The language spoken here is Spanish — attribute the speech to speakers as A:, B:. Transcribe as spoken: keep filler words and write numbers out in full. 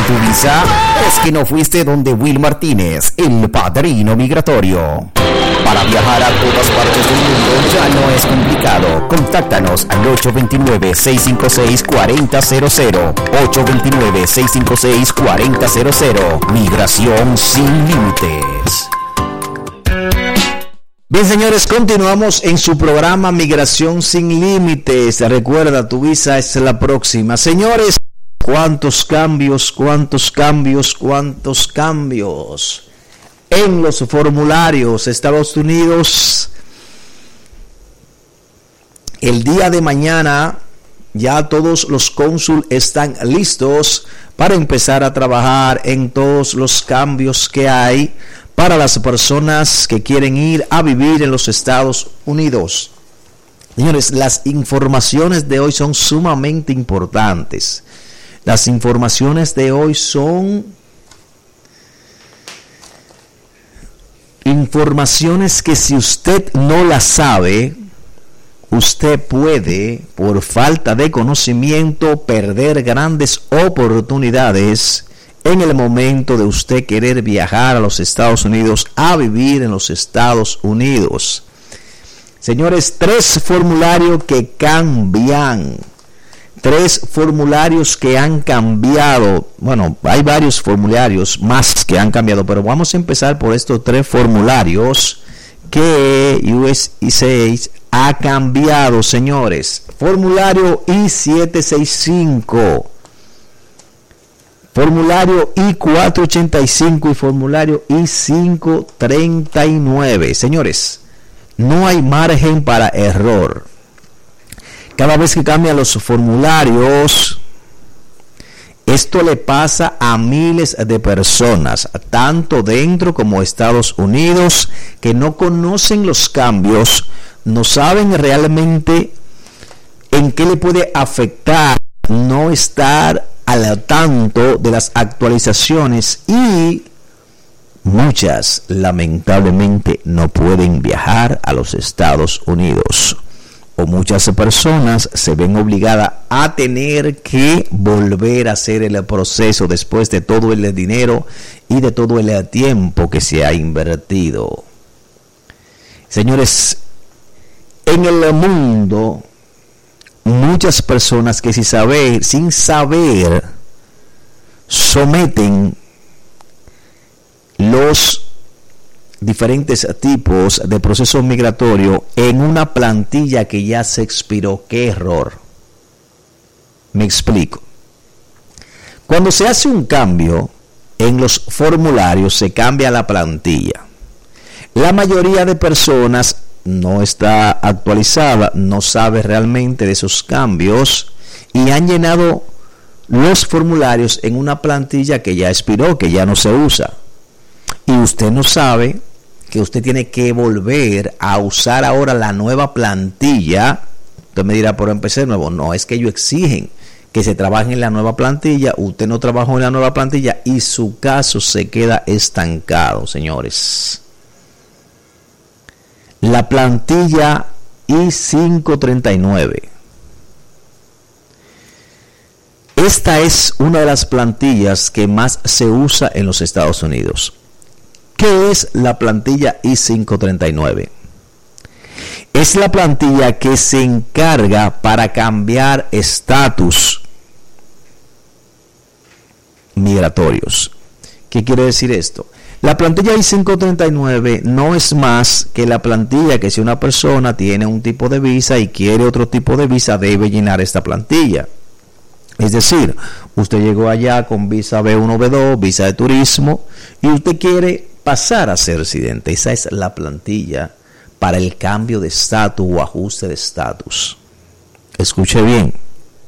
A: tu visa? Es que no fuiste donde Will Martínez, el padrino migratorio. Para viajar a todas partes del mundo ya no es complicado. Contáctanos al ocho dos nueve, seis cinco seis, cuatro cero cero cero. ocho dos nueve, seis cinco seis, cuatro cero cero. Migración sin límites.
B: Bien, señores, continuamos en su programa Migración Sin Límites. Recuerda, tu visa es la próxima. Señores, cuántos cambios, cuántos cambios, cuántos cambios en los formularios. Estados Unidos, el día de mañana ya todos los cónsul están listos para empezar a trabajar en todos los cambios que hay para las personas que quieren ir a vivir en los Estados Unidos. Señores, las informaciones de hoy son sumamente importantes. Las informaciones de hoy son informaciones que si usted no las sabe, usted puede, por falta de conocimiento, perder grandes oportunidades en el momento de usted querer viajar a los Estados Unidos, a vivir en los Estados Unidos. Señores, tres formularios que cambian. Tres formularios que han cambiado. Bueno, hay varios formularios más que han cambiado, pero vamos a empezar por estos tres formularios que U S C I S ha cambiado, señores. Formulario I setecientos sesenta y cinco. Formulario I cuatrocientos ochenta y cinco y formulario I quinientos treinta y nueve. Señores, no hay margen para error. Cada vez que cambian los formularios, esto le pasa a miles de personas, tanto dentro como Estados Unidos, que no conocen los cambios, no saben realmente en qué le puede afectar no estar al tanto de las actualizaciones, y muchas lamentablemente no pueden viajar a los Estados Unidos, o muchas personas se ven obligadas a tener que volver a hacer el proceso después de todo el dinero y de todo el tiempo que se ha invertido. Señores, en el mundo muchas personas que sin saber, sin saber, someten los diferentes tipos de proceso migratorio en una plantilla que ya se expiró. ¡Qué error! Me explico. Cuando se hace un cambio en los formularios, se cambia la plantilla. La mayoría de personas no está actualizada, no sabe realmente de esos cambios y han llenado los formularios en una plantilla que ya expiró, que ya no se usa. Y usted no sabe que usted tiene que volver a usar ahora la nueva plantilla. Usted me dirá, pero empecé de nuevo. No, es que ellos exigen que se trabaje en la nueva plantilla. Usted no trabajó en la nueva plantilla y su caso se queda estancado, señores. La plantilla I quinientos treinta y nueve. Esta es una de las plantillas que más se usa en los Estados Unidos. ¿Qué es la plantilla I quinientos treinta y nueve? Es la plantilla que se encarga para cambiar estatus migratorios. ¿Qué quiere decir esto? La plantilla I quinientos treinta y nueve no es más que la plantilla que si una persona tiene un tipo de visa y quiere otro tipo de visa, debe llenar esta plantilla. Es decir, usted llegó allá con visa B uno, B dos, visa de turismo, y usted quiere pasar a ser residente. Esa es la plantilla para el cambio de estatus o ajuste de estatus. Escuche bien.